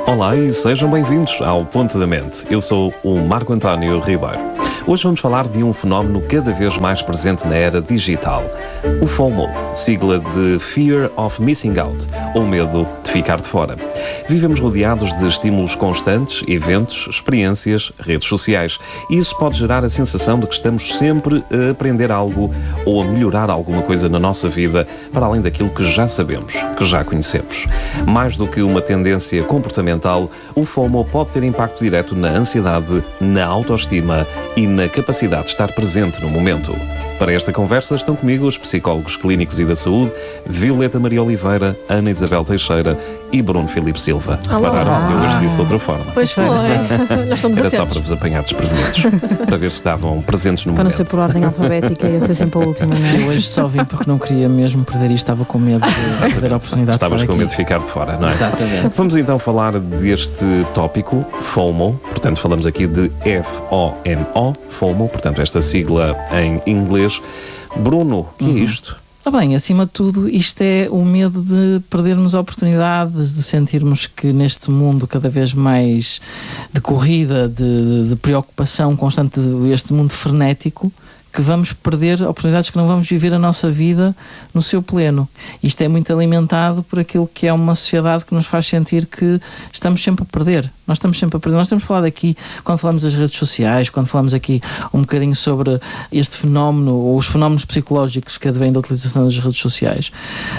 Olá e sejam bem-vindos ao Ponto da Mente. Eu sou o Marco António Ribeiro. Hoje vamos falar de um fenómeno cada vez mais presente na era digital. O FOMO, sigla de Fear of Missing Out, ou medo de ficar de fora. Vivemos rodeados de estímulos constantes, eventos, experiências, redes sociais. E isso pode gerar a sensação de que estamos sempre a aprender algo ou a melhorar alguma coisa na nossa vida, para além daquilo que já sabemos, que já conhecemos. Mais do que uma tendência comportamental, o FOMO pode ter impacto direto na ansiedade, na autoestima e na capacidade de estar presente no momento. Para esta conversa estão comigo os psicólogos clínicos e da saúde, Violeta Maria Oliveira, Ana Isabel Teixeira e Bruno Filipe Silva. Repararam? Eu hoje disse de outra forma. Pois foi. Nós estamos Era atentos. só para vos apanhar desprevenidos, para ver se estavam presentes no Para não momento. ser por ordem alfabética, ia ser sempre a última, não é? Eu hoje só vim porque não queria mesmo perder isto, estava com medo de perder a oportunidade Estavas de estar com aqui. medo de ficar de fora, não é? Exatamente. Vamos então falar deste tópico, FOMO, portanto falamos aqui de F-O-M-O, FOMO, portanto esta sigla em inglês. Bruno, o que é isto? Bem, acima de tudo, isto é o medo de perdermos oportunidades, de sentirmos que neste mundo cada vez mais de corrida, de preocupação constante, este mundo frenético, que vamos perder oportunidades, que não vamos viver a nossa vida no seu pleno. Isto é muito alimentado por aquilo que é uma sociedade que nos faz sentir que estamos sempre a perder. Nós estamos sempre a perder. Nós temos falado aqui, quando falamos das redes sociais, quando falamos aqui um bocadinho sobre este fenómeno, ou os fenómenos psicológicos que advêm da utilização das redes sociais.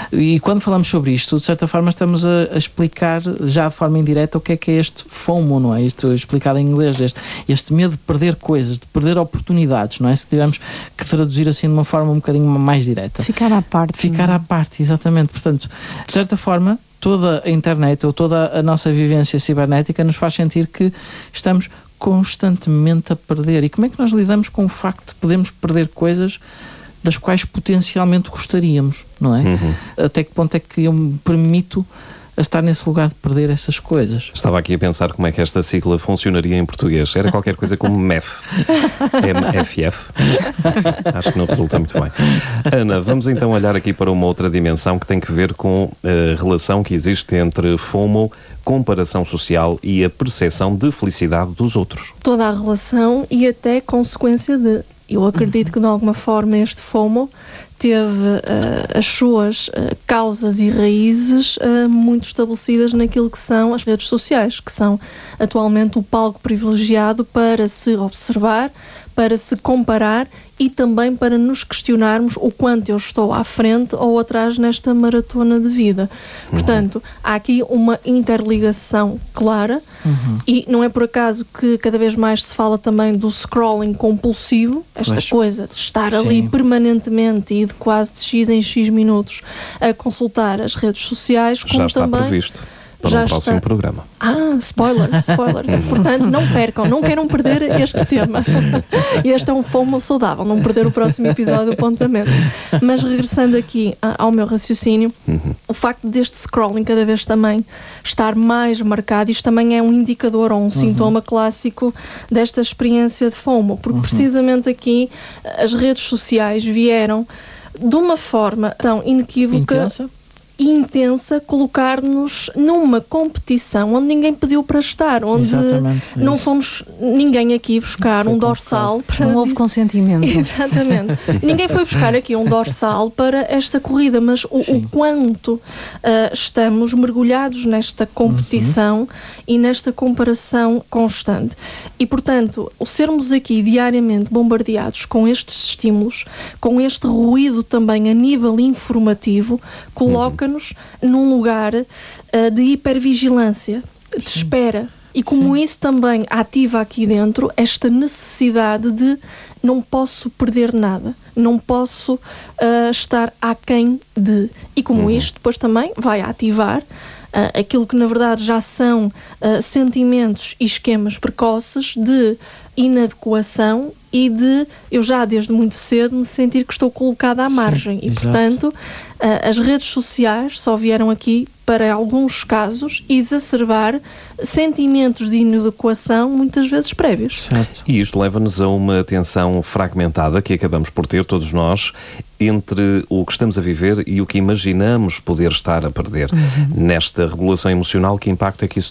E quando falamos sobre isto, de certa forma estamos a explicar, já de forma indireta, o que é este FOMO, não é? Isto explicado em inglês, este medo de perder coisas, de perder oportunidades, não é? Se tivermos que traduzir assim de uma forma um bocadinho mais direta. Ficar à parte. Ficar à parte, exatamente. Portanto, de certa forma, toda a internet ou toda a nossa vivência cibernética nos faz sentir que estamos constantemente a perder. E como é que nós lidamos com o facto de podermos perder coisas das quais potencialmente gostaríamos, não é? Até que ponto é que eu me permito a estar nesse lugar de perder essas coisas? Estava aqui a pensar como é que esta sigla funcionaria em português. Era qualquer coisa como MEF. MFF. Acho que não resulta muito bem. Ana, vamos então olhar aqui para uma outra dimensão que tem que ver com a relação que existe entre FOMO, comparação social e a percepção de felicidade dos outros. Toda a relação e até consequência de... Eu acredito que de alguma forma este FOMO teve as suas causas e raízes muito estabelecidas naquilo que são as redes sociais, que são atualmente o palco privilegiado para se observar, para se comparar e também para nos questionarmos o quanto eu estou à frente ou atrás nesta maratona de vida. Portanto, há aqui uma interligação clara e não é por acaso que cada vez mais se fala também do scrolling compulsivo, esta coisa de estar ali permanentemente e de quase de X em X minutos a consultar as redes sociais, como Já está também... previsto para Já um próximo está. programa. Spoiler. Portanto, não percam, não queiram perder este tema. Este é um FOMO saudável, não perder o próximo episódio do Ponto da Mente. Mas regressando aqui ao meu raciocínio, o facto deste scrolling cada vez também estar mais marcado, isto também é um indicador ou um sintoma clássico desta experiência de FOMO, porque precisamente aqui as redes sociais vieram de uma forma tão inequívoca e intensa, colocar-nos numa competição onde ninguém pediu para estar, onde não fomos ninguém aqui buscar um dorsal para... Não houve consentimento. Exatamente. Ninguém foi buscar aqui um dorsal para esta corrida, mas o quanto estamos mergulhados nesta competição e nesta comparação constante. E, portanto, o sermos aqui diariamente bombardeados com estes estímulos, com este ruído também a nível informativo, coloca-nos num lugar de hipervigilância, de espera. E como isso também ativa aqui dentro esta necessidade de não posso perder nada, não posso estar aquém de. E como isto depois também vai ativar aquilo que na verdade já são sentimentos e esquemas precoces de inadequação e de eu já desde muito cedo me sentir que estou colocada à margem. E portanto as redes sociais só vieram aqui para alguns casos exacerbar sentimentos de inadequação muitas vezes prévios. Certo. E isto leva-nos a uma atenção fragmentada que acabamos por ter todos nós entre o que estamos a viver e o que imaginamos poder estar a perder. Nesta regulação emocional, que impacto é que isso tem?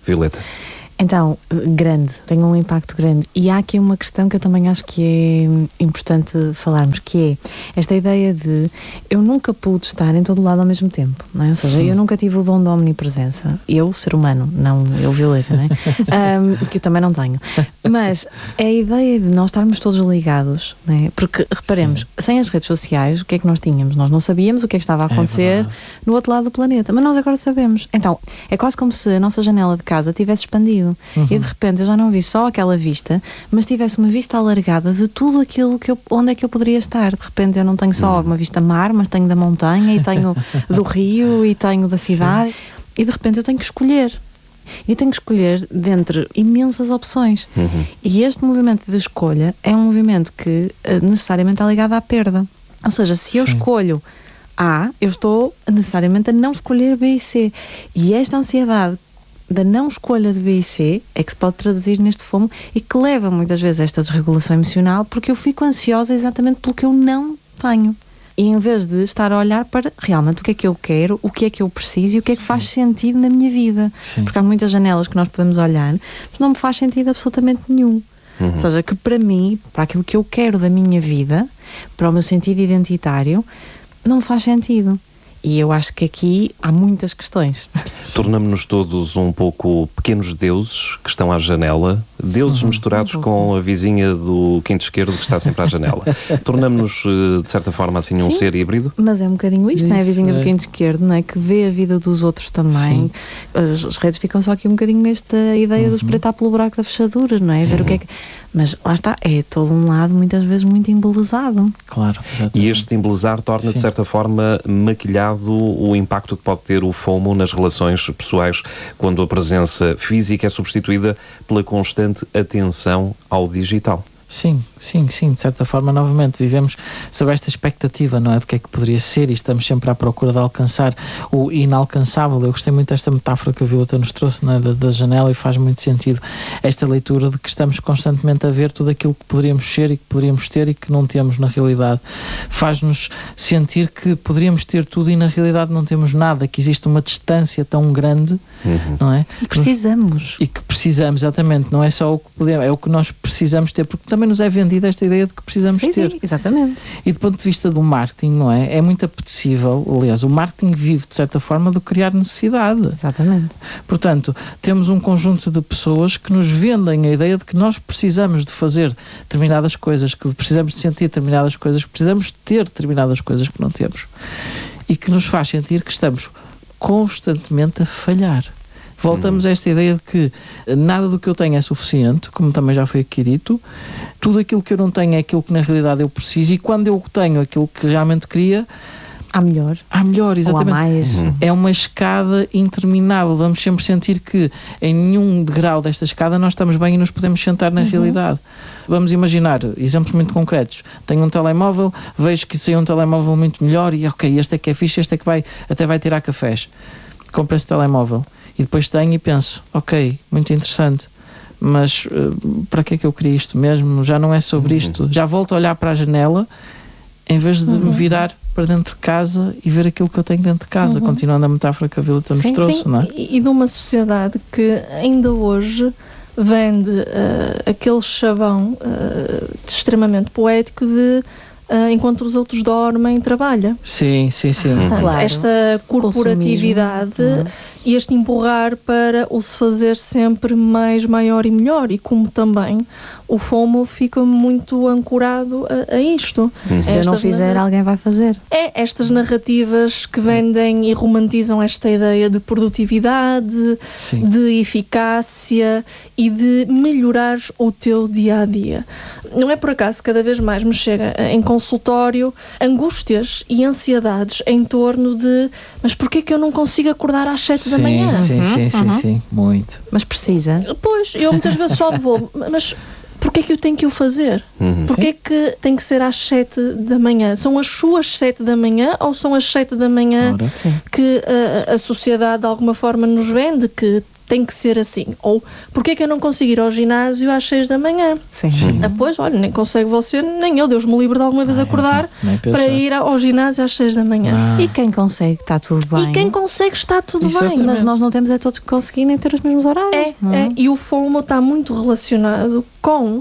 Violeta? Então, grande, tem um impacto grande. E há aqui uma questão que eu também acho que é importante falarmos, que é esta ideia de eu nunca pude estar em todo lado ao mesmo tempo, não é? Ou seja, eu nunca tive o dom da omnipresença. Eu, ser humano, não eu, Violeta, não é? Que também não tenho. Mas é a ideia de nós estarmos todos ligados, não é? Porque, reparemos, sem as redes sociais, o que é que nós tínhamos? Nós não sabíamos o que é que estava a acontecer no outro lado do planeta, mas nós agora sabemos. Então, é quase como se a nossa janela de casa tivesse expandido. E de repente eu já não vi só aquela vista, mas tivesse uma vista alargada de tudo aquilo onde é que eu poderia estar. De repente eu não tenho só uma vista mar, mas tenho da montanha, e tenho do rio, e tenho da cidade. E de repente eu tenho que escolher. E tenho que escolher dentre imensas opções. E este movimento de escolha é um movimento que necessariamente está ligado à perda. Ou seja, se eu escolho A, eu estou necessariamente a não escolher B e C. E esta ansiedade da não escolha de B e C é que se pode traduzir neste FOMO e que leva muitas vezes a esta desregulação emocional, porque eu fico ansiosa exatamente pelo que eu não tenho. E em vez de estar a olhar para realmente o que é que eu quero, o que é que eu preciso e o que é que faz sentido na minha vida. Porque há muitas janelas que nós podemos olhar, mas não me faz sentido absolutamente nenhum. Ou seja, que para mim, para aquilo que eu quero da minha vida, para o meu sentido identitário, não me faz sentido. E eu acho que aqui há muitas questões. Tornamos-nos todos um pouco pequenos deuses que estão à janela, deuses misturados com a vizinha do quinto esquerdo que está sempre à janela. Tornamos-nos, de certa forma, assim, um ser híbrido. Mas é um bocadinho isto, não é? A vizinha do quinto esquerdo, não é? Que vê a vida dos outros também. As redes ficam só aqui um bocadinho nesta ideia de espreitar pelo buraco da fechadura, não é? Ver o que é que... Mas lá está, é todo um lado muitas vezes muito embelezado. Claro, exatamente. E este embelezar torna, de certa forma, maquilhado o impacto que pode ter o FOMO nas relações pessoais, quando a presença física é substituída pela constante atenção ao digital. Sim, de certa forma, novamente, vivemos sob esta expectativa, não é? De que é que poderia ser, e estamos sempre à procura de alcançar o inalcançável. Eu gostei muito desta metáfora que a Violeta nos trouxe, não é? da janela, e faz muito sentido esta leitura de que estamos constantemente a ver tudo aquilo que poderíamos ser e que poderíamos ter e que não temos na realidade. Faz-nos sentir que poderíamos ter tudo e na realidade não temos nada, que existe uma distância tão grande, não é? E precisamos. E que precisamos, exatamente, não é só o que podemos, é o que nós precisamos ter, porque também nos é vendida esta ideia de que precisamos ter. Sim, exatamente. E do ponto de vista do marketing, não é? É muito apetecível, aliás, o marketing vive de certa forma do criar necessidade. Exatamente. Portanto, temos um conjunto de pessoas que nos vendem a ideia de que nós precisamos de fazer determinadas coisas, que precisamos de sentir determinadas coisas, que precisamos de ter determinadas coisas que não temos. E que nos faz sentir que estamos constantemente a falhar. Voltamos a esta ideia de que nada do que eu tenho é suficiente, como também já foi aqui dito. Tudo aquilo que eu não tenho é aquilo que na realidade eu preciso, e quando eu tenho aquilo que realmente queria, há melhor. Há melhor, exatamente. Ou há mais. É uma escada interminável. Vamos sempre sentir que em nenhum degrau desta escada nós estamos bem e nos podemos sentar na realidade. Vamos imaginar exemplos muito concretos. Tenho um telemóvel, vejo que saiu um telemóvel muito melhor e ok, este é que é fixe, este é que até vai tirar cafés. Compro esse telemóvel. E depois tenho e penso, ok, muito interessante, mas para que é que eu queria isto mesmo? Já não é sobre isto. Já volto a olhar para a janela em vez de me virar para dentro de casa e ver aquilo que eu tenho dentro de casa, continuando a metáfora que a Violeta nos trouxe, não é? E de uma sociedade que ainda hoje vende aquele chavão extremamente poético de enquanto os outros dormem, trabalha. Sim. Portanto, Claro. esta corporatividade e este empurrar para o se fazer sempre mais, maior e melhor, e como também o FOMO fica muito ancorado a isto. Se eu não fizer, alguém vai fazer. Estas narrativas que vendem e romantizam esta ideia de produtividade, de eficácia e de melhorar o teu dia-a-dia. Não é por acaso, cada vez mais me chega em consultório angústias e ansiedades em torno de mas porquê que eu não consigo acordar às 7 da manhã? Sim, muito. Mas precisa. Pois, eu muitas vezes só devolvo, mas porquê que eu tenho que o fazer? Porquê que tem que ser às 7 da manhã? São as suas 7 da manhã ou são as 7 da manhã que a sociedade de alguma forma nos vende, que tem que ser assim. Ou, porquê é que eu não consigo ir ao ginásio às 6 da manhã? Sim. Pois, olha, nem consegue você, nem eu, Deus me livre de alguma vez acordar para ir ao ginásio às 6 da manhã. E quem consegue, está tudo bem. E quem consegue, está tudo Exatamente. bem. Mas nós não temos todos que conseguir nem ter os mesmos horários. E o FOMO está muito relacionado com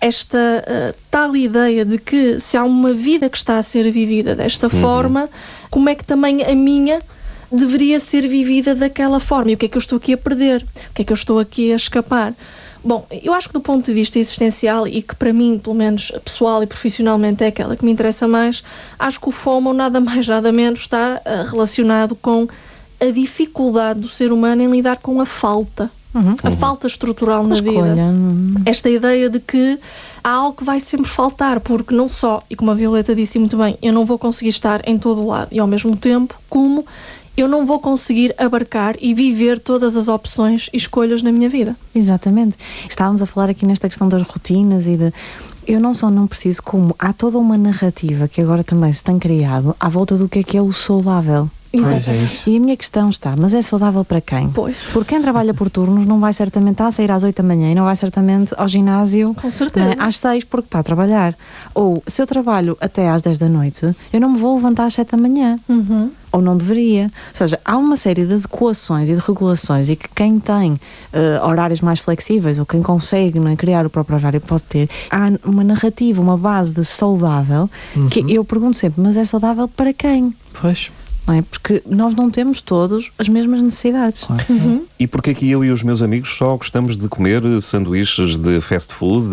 esta tal ideia de que se há uma vida que está a ser vivida desta forma, como é que também a minha deveria ser vivida daquela forma? E o que é que eu estou aqui a perder? O que é que eu estou aqui a escapar? Bom, eu acho que do ponto de vista existencial, e que para mim, pelo menos pessoal e profissionalmente é aquela que me interessa mais, acho que o FOMO nada mais nada menos está relacionado com a dificuldade do ser humano em lidar com a falta. A falta estrutural na vida. Esta ideia de que há algo que vai sempre faltar, porque não só, e como a Violeta disse muito bem, eu não vou conseguir estar em todo o lado e ao mesmo tempo, como eu não vou conseguir abarcar e viver todas as opções e escolhas na minha vida. Exatamente. Estávamos a falar aqui nesta questão das rotinas e de... Eu não preciso, como há toda uma narrativa que agora também se tem criado à volta do que é o saudável. Pois é isso. E a minha questão está, mas é saudável para quem? Pois. Porque quem trabalha por turnos não vai certamente sair às 8 da manhã e não vai certamente ao ginásio Com certeza. às 6 porque está a trabalhar. Ou se eu trabalho até às 10 da noite, eu não me vou levantar às 7 da manhã. Ou não deveria. Ou seja, há uma série de adequações e de regulações e que quem tem horários mais flexíveis ou quem consegue criar o próprio horário pode ter. Há uma narrativa, uma base de saudável que eu pergunto sempre, mas é saudável para quem? Pois. Não é? Porque nós não temos todos as mesmas necessidades. Claro. E porque é que eu e os meus amigos só gostamos de comer sanduíches de fast food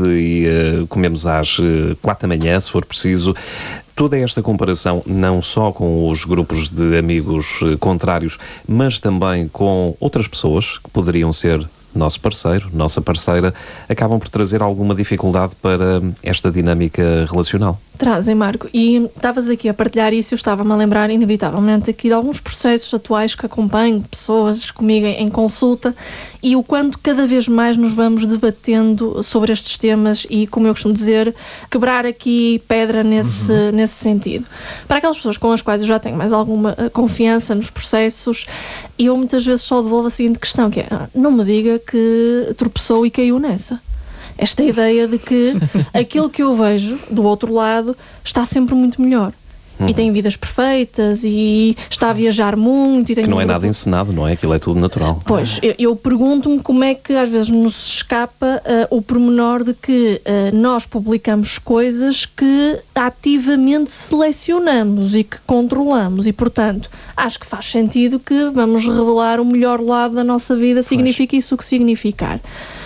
e comemos às 4 da manhã, se for preciso? Toda esta comparação, não só com os grupos de amigos contrários, mas também com outras pessoas que poderiam ser nosso parceiro, nossa parceira, acabam por trazer alguma dificuldade para esta dinâmica relacional. Trazem, Marco. E estavas aqui a partilhar isso, eu estava-me a lembrar, inevitavelmente, aqui de alguns processos atuais que acompanho, pessoas comigo em consulta, e o quanto cada vez mais nos vamos debatendo sobre estes temas e, como eu costumo dizer, quebrar aqui pedra nesse sentido. Para aquelas pessoas com as quais eu já tenho mais alguma confiança nos processos, e eu muitas vezes só devolvo a seguinte questão, que é, não me diga que tropeçou e caiu nessa. Esta ideia de que aquilo que eu vejo do outro lado está sempre muito melhor. E tem vidas perfeitas e está a viajar muito. E tem que não é nada encenado, não é? Aquilo é tudo natural. Pois, eu pergunto-me como é que às vezes nos escapa o pormenor de que nós publicamos coisas que ativamente selecionamos e que controlamos e, portanto, acho que faz sentido que vamos revelar o melhor lado da nossa vida, significa isso o que significar.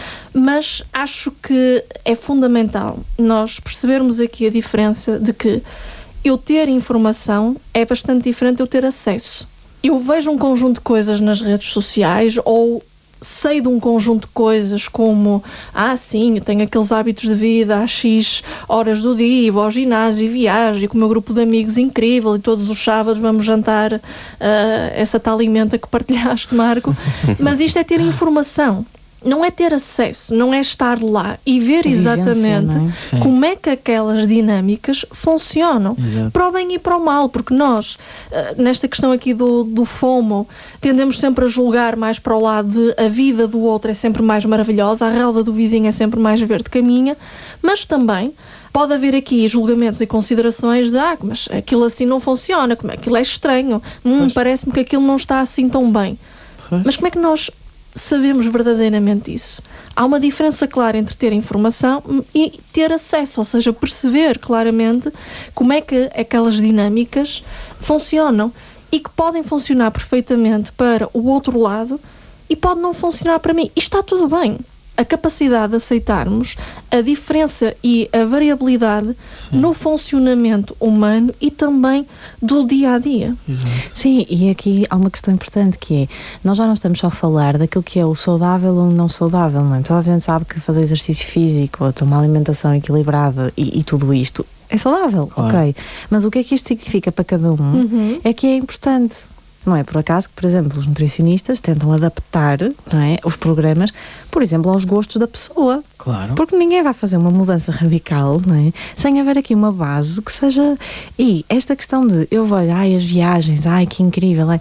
Mas acho que é fundamental nós percebermos aqui a diferença de que eu ter informação é bastante diferente de eu ter acesso. Eu vejo um conjunto de coisas nas redes sociais ou sei de um conjunto de coisas como sim, eu tenho aqueles hábitos de vida às X horas do dia e vou ao ginásio e viajo e com o meu grupo de amigos incrível e todos os sábados vamos jantar essa tal alimenta que partilhaste, Marco. Mas isto é ter informação. Não é ter acesso, não é estar lá e ver exatamente como é que aquelas dinâmicas funcionam. Exato. Para o bem e para o mal, porque nós, nesta questão aqui do FOMO, tendemos sempre a julgar mais para o lado de a vida do outro é sempre mais maravilhosa, a relva do vizinho é sempre mais verde que a minha, mas também pode haver aqui julgamentos e considerações de mas aquilo assim não funciona, como aquilo é estranho, parece-me que aquilo não está assim tão bem. Mas como é que nós sabemos verdadeiramente isso? Há uma diferença clara entre ter informação e ter acesso, ou seja, perceber claramente como é que aquelas dinâmicas funcionam e que podem funcionar perfeitamente para o outro lado e pode não funcionar para mim. E está tudo bem. A capacidade de aceitarmos a diferença e a variabilidade no funcionamento humano e também do dia-a-dia. Sim, e aqui há uma questão importante que é, nós já não estamos só a falar daquilo que é o saudável ou não saudável, não é? Toda a gente sabe que fazer exercício físico ou ter uma alimentação equilibrada e tudo isto é saudável, ok. Mas o que é que isto significa para cada um é que é importante. Não é por acaso que, por exemplo, os nutricionistas tentam adaptar, não é, os programas, por exemplo, aos gostos da pessoa. Claro. Porque ninguém vai fazer uma mudança radical, não é, sem haver aqui uma base que seja... E esta questão de, eu vejo, as viagens, que incrível,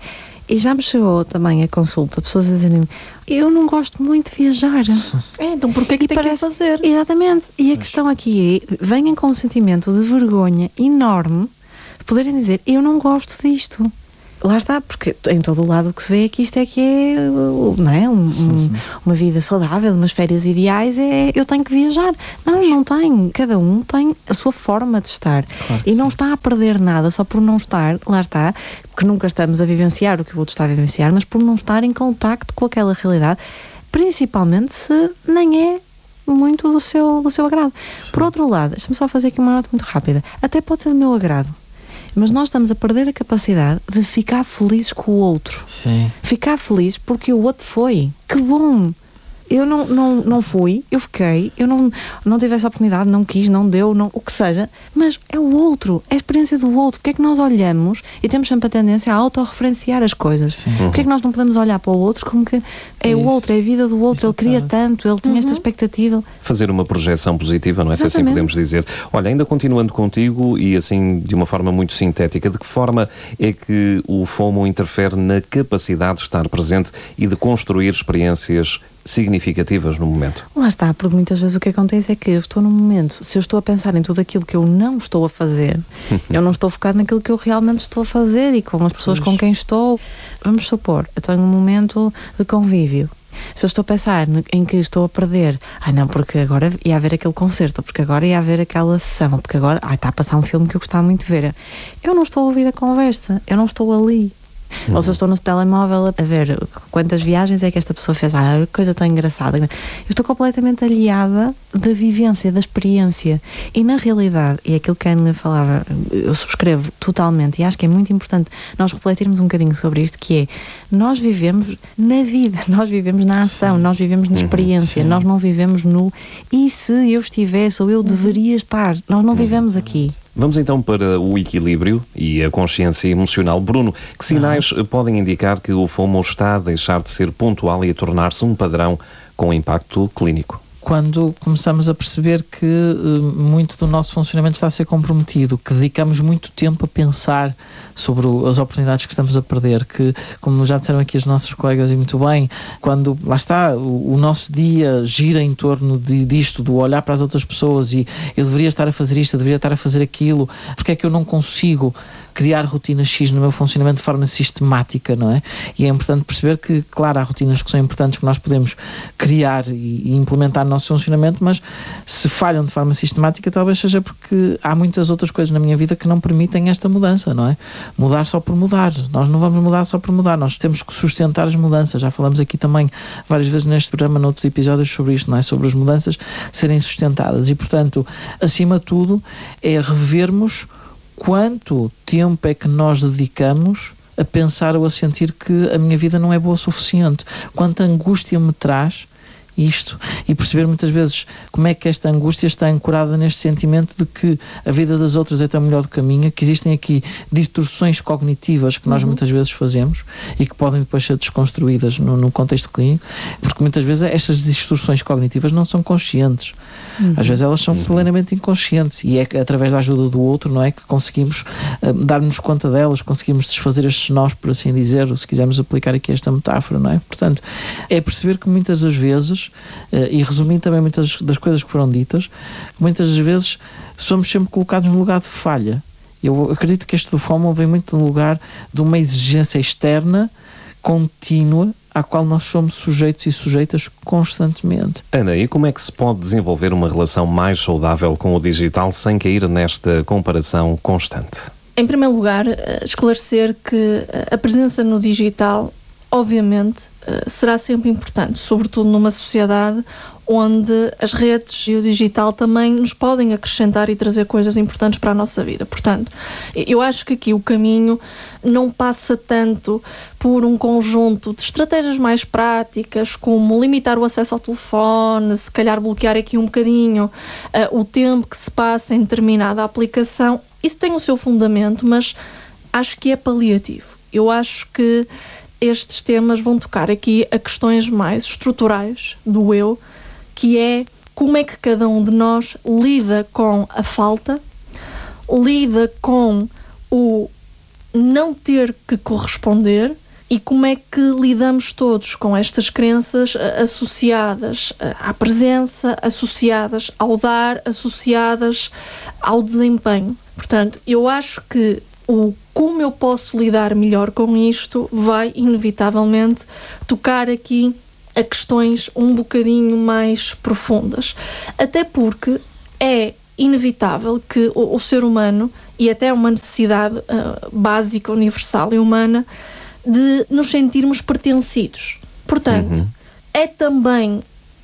E já me chegou também a consulta, pessoas a dizerem: eu não gosto muito de viajar. Então porquê é que tem que fazer? Exatamente. E a questão aqui é, venham com um sentimento de vergonha enorme de poderem dizer: eu não gosto disto. Lá está, porque em todo o lado o que se vê é que isto é que é, não é? Uma vida saudável, umas férias ideais, eu tenho que viajar. Não tem. Cada um tem a sua forma de estar. Claro, e não está a perder nada só por não estar, lá está, porque nunca estamos a vivenciar o que o outro está a vivenciar, mas por não estar em contacto com aquela realidade, principalmente se nem é muito do seu agrado. Sim. Por outro lado, deixa-me só fazer aqui uma nota muito rápida. Até pode ser do meu agrado, mas nós estamos a perder a capacidade de ficar felizes com o outro. Sim. Ficar felizes porque o outro foi. Que bom! Eu não fui, eu fiquei, eu não tive essa oportunidade, não quis, não deu, o que seja, mas é o outro, é a experiência do outro. Porque é que nós olhamos e temos sempre a tendência a autorreferenciar as coisas? Sim. Porque é que nós não podemos olhar para o outro como que é o outro, é a vida do outro, ele queria tanto, ele tinha esta expectativa. Fazer uma projeção positiva, não é? Se assim Exatamente. podemos dizer. Olha, ainda continuando contigo e assim de uma forma muito sintética, de que forma é que o FOMO interfere na capacidade de estar presente e de construir experiências significativas no momento? Lá está, porque muitas vezes o que acontece é que eu estou num momento, se eu estou a pensar em tudo aquilo que eu não estou a fazer, eu não estou focado naquilo que eu realmente estou a fazer e com as pessoas com quem estou. Vamos supor, eu tenho um momento de convívio. Se eu estou a pensar em que estou a perder, não, porque agora ia haver aquele concerto, porque agora ia haver aquela sessão, porque agora está a passar um filme que eu gostava muito de ver. Eu não estou a ouvir a conversa, eu não estou ali. Ou se eu estou no telemóvel a ver quantas viagens é que esta pessoa fez, que coisa tão engraçada. Eu estou completamente aliada da vivência, da experiência. E na realidade, e aquilo que a Ana falava, eu subscrevo totalmente, e acho que é muito importante nós refletirmos um bocadinho sobre isto, que é, nós vivemos na vida, nós vivemos na ação, nós vivemos na experiência, nós não vivemos no e se eu estivesse ou eu deveria estar, nós não vivemos aqui. Vamos então para o equilíbrio e a consciência emocional. Bruno, que sinais podem indicar que o FOMO está a deixar de ser pontual e a tornar-se um padrão com impacto clínico? Quando começamos a perceber que muito do nosso funcionamento está a ser comprometido, que dedicamos muito tempo a pensar sobre as oportunidades que estamos a perder, que, como já disseram aqui os nossos colegas e muito bem, quando, lá está, o nosso dia gira em torno disto, do olhar para as outras pessoas e eu deveria estar a fazer isto, eu deveria estar a fazer aquilo, porque é que eu não consigo criar rotinas X no meu funcionamento de forma sistemática, não é? E é importante perceber que, claro, há rotinas que são importantes que nós podemos criar e implementar no nosso funcionamento, mas se falham de forma sistemática talvez seja porque há muitas outras coisas na minha vida que não permitem esta mudança, não é? Mudar só por mudar. Nós não vamos mudar só por mudar, nós temos que sustentar as mudanças. Já falamos aqui também várias vezes neste programa, noutros episódios sobre isto, não é? Sobre as mudanças serem sustentadas e, portanto, acima de tudo, é revermos quanto tempo é que nós dedicamos a pensar ou a sentir que a minha vida não é boa o suficiente, quanta angústia me traz isto, e perceber muitas vezes como é que esta angústia está ancorada neste sentimento de que a vida das outras é tão melhor do que a minha, que existem aqui distorções cognitivas que nós muitas vezes fazemos e que podem depois ser desconstruídas no contexto clínico, porque muitas vezes estas distorções cognitivas não são conscientes. Às vezes elas são plenamente inconscientes e é através da ajuda do outro, não é, que conseguimos dar-nos conta delas, conseguimos desfazer estes nós, por assim dizer, se quisermos aplicar aqui esta metáfora, não é? Portanto, é perceber que muitas das vezes, e resumindo também muitas das coisas que foram ditas, que muitas das vezes somos sempre colocados no lugar de falha. Eu acredito que este do FOMO vem muito no lugar de uma exigência externa, contínua, à qual nós somos sujeitos e sujeitas constantemente. Ana, e como é que se pode desenvolver uma relação mais saudável com o digital sem cair nesta comparação constante? Em primeiro lugar, esclarecer que a presença no digital, obviamente, será sempre importante, sobretudo numa sociedade onde as redes e o digital também nos podem acrescentar e trazer coisas importantes para a nossa vida. Portanto, eu acho que aqui o caminho não passa tanto por um conjunto de estratégias mais práticas, como limitar o acesso ao telefone, se calhar bloquear aqui um bocadinho o tempo que se passa em determinada aplicação. Isso tem o seu fundamento, mas acho que é paliativo. Eu acho que estes temas vão tocar aqui a questões mais estruturais do eu, que é como é que cada um de nós lida com a falta, lida com o não ter que corresponder, E como é que lidamos todos com estas crenças associadas à presença, associadas ao dar, associadas ao desempenho. Portanto, eu acho que como eu posso lidar melhor com isto vai, inevitavelmente, tocar aqui a questões um bocadinho mais profundas. Até porque é inevitável que o ser humano, e até uma necessidade básica, universal e humana, de nos sentirmos pertencidos. Portanto, é também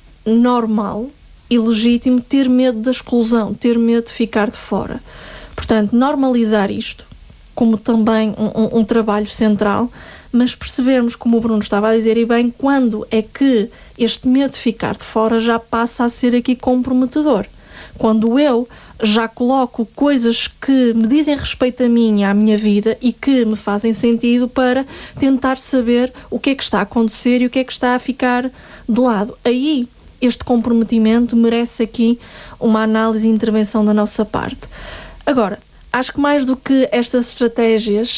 normal e legítimo ter medo da exclusão, ter medo de ficar de fora. Portanto, normalizar isto como também um trabalho central, mas percebermos, como o Bruno estava a dizer, e bem, quando é que este medo de ficar de fora já passa a ser aqui comprometedor. Quando eu já coloco coisas que me dizem respeito a mim e à minha vida e que me fazem sentido para tentar saber o que é que está a acontecer e o que é que está a ficar de lado. Aí, este comprometimento merece aqui uma análise e intervenção da nossa parte. Agora, acho que mais do que estas estratégias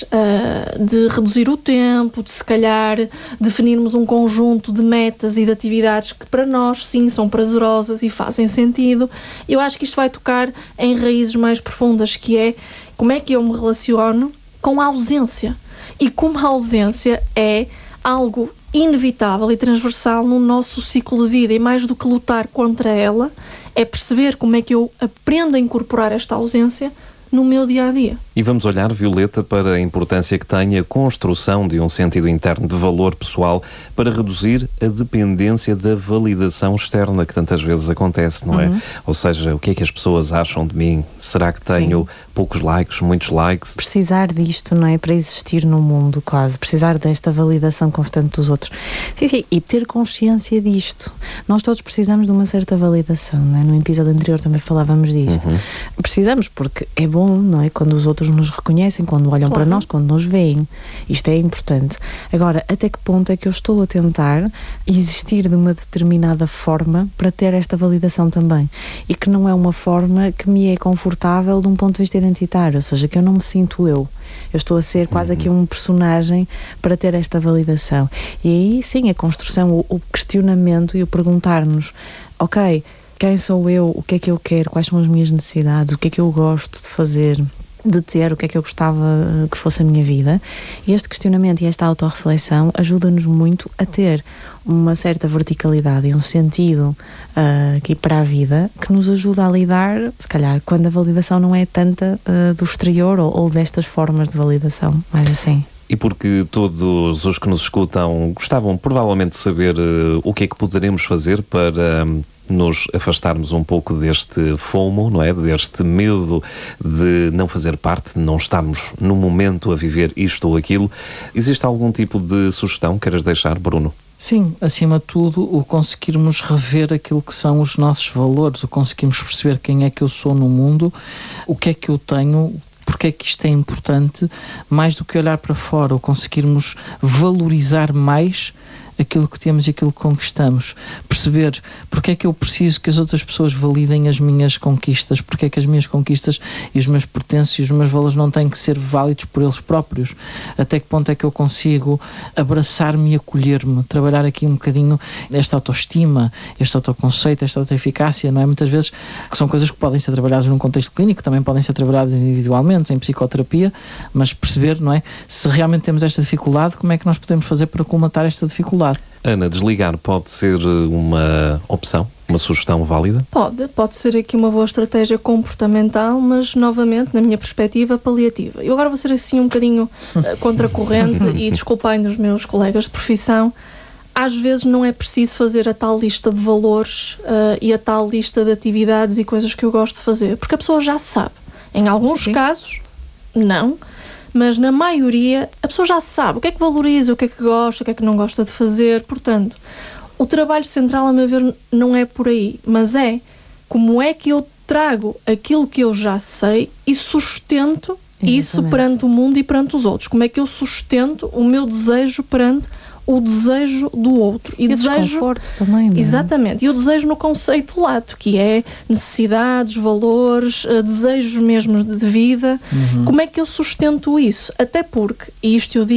de reduzir o tempo, de se calhar definirmos um conjunto de metas e de atividades que para nós sim são prazerosas e fazem sentido, eu acho que isto vai tocar em raízes mais profundas, que é como é que eu me relaciono com a ausência. E como a ausência é algo inevitável e transversal no nosso ciclo de vida, e mais do que lutar contra ela, é perceber como é que eu aprendo a incorporar esta ausência no meu dia-a-dia. E vamos olhar, Violeta, para a importância que tem a construção de um sentido interno de valor pessoal para reduzir a dependência da validação externa que tantas vezes acontece, não é? Ou seja, o que é que as pessoas acham de mim? Será que tenho poucos likes, muitos likes? Precisar disto, não é? Para existir no mundo, quase. Precisar desta validação constante dos outros. Sim, e ter consciência disto. Nós todos precisamos de uma certa validação, não é? No episódio anterior também falávamos disto. Precisamos, porque é bom, não é? Quando os outros nos reconhecem, quando olham para nós, quando nos veem. Isto é importante. Agora, até que ponto é que eu estou a tentar existir de uma determinada forma para ter esta validação também? E que não é uma forma que me é confortável de um ponto de vista identitário, ou seja, que eu não me sinto eu. Eu estou a ser quase aqui um personagem para ter esta validação. E aí, sim, a construção, o questionamento e o perguntar-nos, ok, quem sou eu, o que é que eu quero, quais são as minhas necessidades, o que é que eu gosto de fazer, de ter, o que é que eu gostava que fosse a minha vida. E este questionamento e esta autorreflexão ajuda-nos muito a ter uma certa verticalidade e um sentido aqui para a vida, que nos ajuda a lidar, se calhar, quando a validação não é tanta do exterior ou destas formas de validação, mais assim. E porque todos os que nos escutam gostavam provavelmente de saber o que é que poderemos fazer para nos afastarmos um pouco deste FOMO, não é? Deste medo de não fazer parte, de não estarmos no momento a viver isto ou aquilo. Existe algum tipo de sugestão que queiras deixar, Bruno? Sim, acima de tudo, o conseguirmos rever aquilo que são os nossos valores, o conseguirmos perceber quem é que eu sou no mundo, o que é que eu tenho, porque é que isto é importante, mais do que olhar para fora, o conseguirmos valorizar mais aquilo que temos e aquilo que conquistamos, perceber porque é que eu preciso que as outras pessoas validem as minhas conquistas, porque é que as minhas conquistas e os meus pertences e os meus valores não têm que ser válidos por eles próprios, até que ponto é que eu consigo abraçar-me e acolher-me, trabalhar aqui um bocadinho esta autoestima, este autoconceito, esta autoeficácia, não é? Muitas vezes que são coisas que podem ser trabalhadas num contexto clínico, também podem ser trabalhadas individualmente, em psicoterapia, mas perceber, não é? Se realmente temos esta dificuldade, como é que nós podemos fazer para colmatar esta dificuldade? Ana, desligar pode ser uma opção, uma sugestão válida? Pode ser aqui uma boa estratégia comportamental, mas novamente, na minha perspectiva, paliativa. Eu agora vou ser assim um bocadinho contracorrente e desculpem os meus colegas de profissão. Às vezes não é preciso fazer a tal lista de valores e a tal lista de atividades e coisas que eu gosto de fazer, porque a pessoa já sabe. Em alguns casos, não. Mas na maioria a pessoa já sabe o que é que valoriza, o que é que gosta, o que é que não gosta de fazer. Portanto, o trabalho central, a meu ver, não é por aí, mas é como é que eu trago aquilo que eu já sei e sustento isso perante o mundo e perante os outros. Como é que eu sustento o meu desejo perante o desejo do outro. E desejo, desconforto também, não é? Exatamente. E o desejo no conceito lato, que é necessidades, valores, desejos mesmo de vida. Como é que eu sustento isso? Até porque, e isto eu digo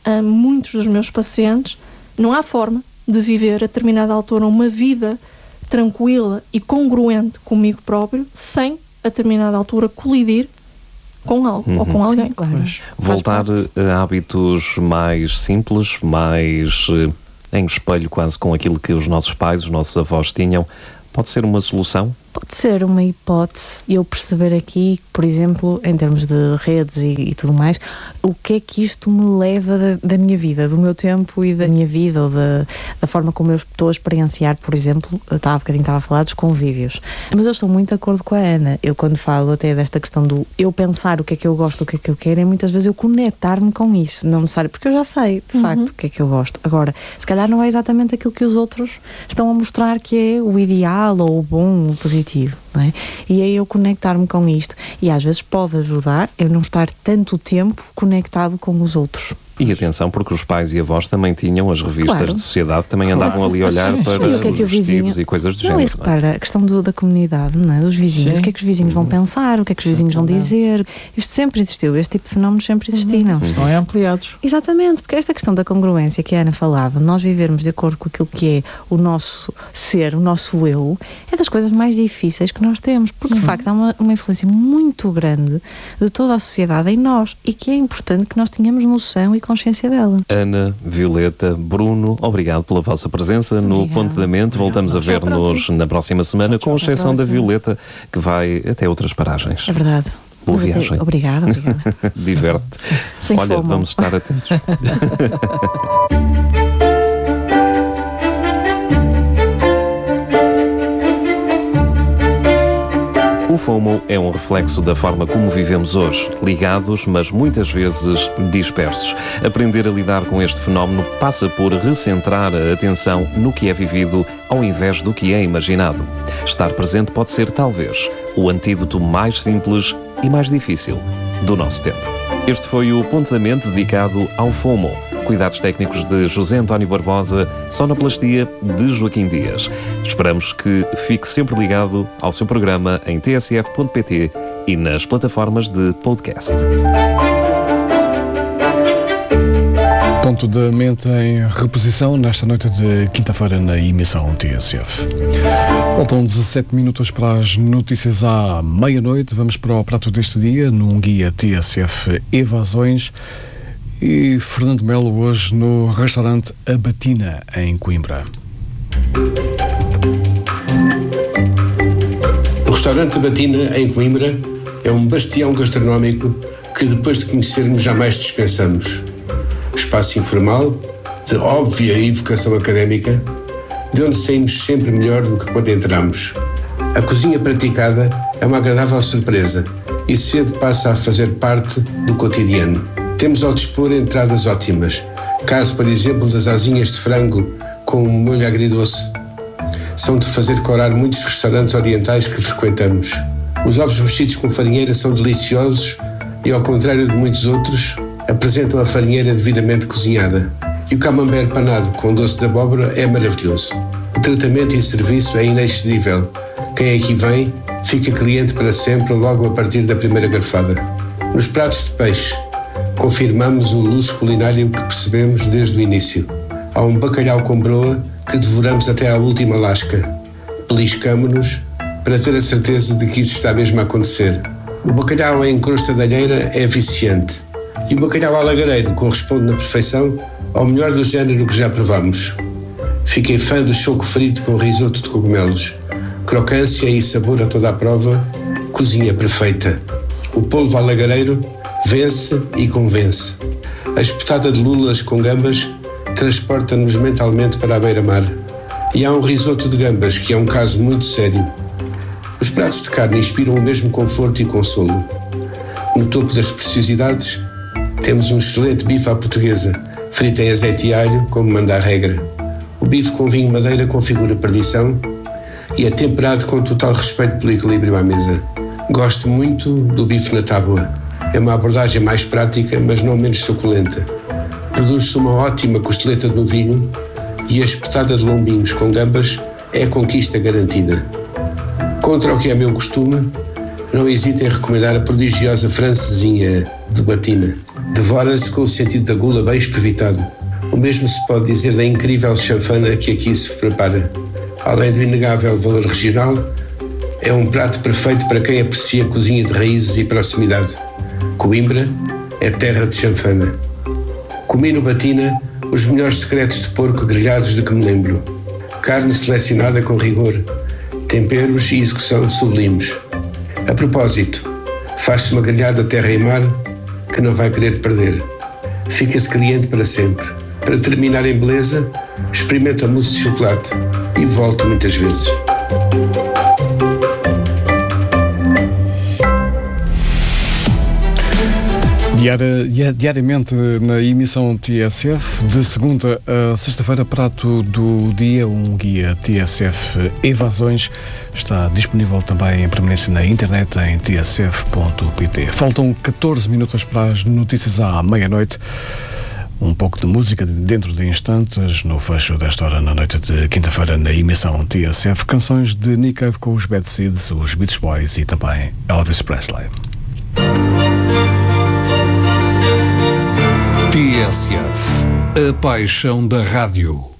a muitos dos meus pacientes, não há forma de viver a determinada altura uma vida tranquila e congruente comigo próprio sem a determinada altura colidir com algo ou com alguém. Sim, claro. Voltar a hábitos mais simples, mais em espelho quase com aquilo que os nossos pais, os nossos avós tinham, pode ser uma solução? Pode ser uma hipótese eu perceber aqui, por exemplo, em termos de redes e tudo mais, o que é que isto me leva da minha vida, do meu tempo e da minha vida, ou da forma como eu estou a experienciar, por exemplo, há bocadinho estava a falar dos convívios. Mas eu estou muito de acordo com a Ana. Eu, quando falo até desta questão do eu pensar o que é que eu gosto, o que é que eu quero, é muitas vezes eu conectar-me com isso, não necessário, porque eu já sei, de facto, o que é que eu gosto. Agora, se calhar não é exatamente aquilo que os outros estão a mostrar que é o ideal, ou o bom, o positivo. Não é? E aí eu conectar-me com isto, e às vezes pode ajudar eu não estar tanto tempo conectado com os outros. E atenção, porque os pais e avós também tinham as revistas Claro. de sociedade, também andavam ali a olhar para E o que é que o os vizinho... vestidos e coisas do Não, e género. não é? repara, a questão da comunidade, não é? Dos vizinhos, Sim. o que é que os vizinhos vão pensar, o que é que os vizinhos vão dizer, isto sempre existiu, este tipo de fenómenos sempre existiram. Estão ampliados. Exatamente, porque esta questão da congruência que a Ana falava, nós vivermos de acordo com aquilo que é o nosso ser, o nosso eu, é das coisas mais difíceis que nós temos, porque de facto há uma influência muito grande de toda a sociedade em nós, e que é importante que nós tenhamos noção e consciência dela. Ana, Violeta, Bruno, obrigado pela vossa presença no Obrigada. Ponto da Mente. Voltamos a Até à ver-nos próxima. na próxima semana, com exceção da próxima. Violeta, que vai até outras paragens. É verdade. Boa Mas até- viagem. Obrigada. Diverte. Sem Olha, fomo. vamos estar atentos. O FOMO é um reflexo da forma como vivemos hoje, ligados, mas muitas vezes dispersos. Aprender a lidar com este fenómeno passa por recentrar a atenção no que é vivido ao invés do que é imaginado. Estar presente pode ser, talvez, o antídoto mais simples e mais difícil do nosso tempo. Este foi o Ponto da Mente dedicado ao FOMO. Cuidados técnicos de José António Barbosa, sonoplastia de Joaquim Dias. Esperamos que fique sempre ligado ao seu programa em tsf.pt e nas plataformas de podcast. Ponto da Mente em reposição nesta noite de quinta-feira na emissão TSF. Faltam 17 minutos para as notícias à meia-noite. Vamos para o prato deste dia, num guia TSF Evasões. E Fernando Melo hoje no restaurante A Batina, em Coimbra. O restaurante A Batina, em Coimbra, é um bastião gastronómico que, depois de conhecermos, jamais dispensamos. Espaço informal, de óbvia evocação académica, de onde saímos sempre melhor do que quando entramos. A cozinha praticada é uma agradável surpresa e cedo passa a fazer parte do cotidiano. Temos ao dispor entradas ótimas, caso, por exemplo, das asinhas de frango com molho agridoce. São de fazer corar muitos restaurantes orientais que frequentamos. Os ovos mexidos com farinheira são deliciosos e, ao contrário de muitos outros, apresentam a farinheira devidamente cozinhada. E o camembert panado com doce de abóbora é maravilhoso. O tratamento e serviço é inexcedível. Quem aqui vem fica cliente para sempre logo a partir da primeira garfada. Nos pratos de peixe, confirmamos o luxo culinário que percebemos desde o início. Há um bacalhau com broa que devoramos até à última lasca. Beliscamo-nos para ter a certeza de que isto está mesmo a acontecer. O bacalhau em crosta de alheira é viciante. E o bacalhau à lagareiro corresponde na perfeição ao melhor do género que já provamos. Fiquei fã do choco frito com risoto de cogumelos. Crocância e sabor a toda a prova, cozinha perfeita. O polvo à lagareiro vence e convence. A espetada de lulas com gambas transporta-nos mentalmente para a beira-mar. E há um risoto de gambas, que é um caso muito sério. Os pratos de carne inspiram o mesmo conforto e consolo. No topo das preciosidades, temos um excelente bife à portuguesa, frito em azeite e alho, como manda a regra. O bife com vinho madeira configura perdição e é temperado com total respeito pelo equilíbrio à mesa. Gosto muito do bife na tábua. É uma abordagem mais prática, mas não menos suculenta. Produz-se uma ótima costeleta de novilho e a espetada de lombinhos com gambas é a conquista garantida. Contra o que é meu costume, não hesito em recomendar a prodigiosa francesinha de Batina. devora-se com o sentido da gula bem espevitado. O mesmo se pode dizer da incrível chanfana que aqui se prepara. Além do inegável valor regional, é um prato perfeito para quem aprecia cozinha de raízes e proximidade. Coimbra é terra de chanfana. Comi no Batina os melhores secretos de porco grelhados de que me lembro. Carne selecionada com rigor, temperos e execução sublimes. A propósito, faz-se uma grelhada terra e mar que não vai querer perder. Fica-se cliente para sempre. Para terminar em beleza, experimento a mousse de chocolate e volto muitas vezes. Diariamente na emissão TSF, de segunda a sexta-feira, prato do dia, um guia TSF Evasões, está disponível também em permanência na internet em tsf.pt. Faltam 14 minutos para as notícias à meia-noite. Um pouco de música dentro de instantes, no fecho desta hora, na noite de quinta-feira, na emissão TSF, canções de Nick Cave com os Bad Seeds, os Beach Boys e também Elvis Presley. TSF, a paixão da rádio.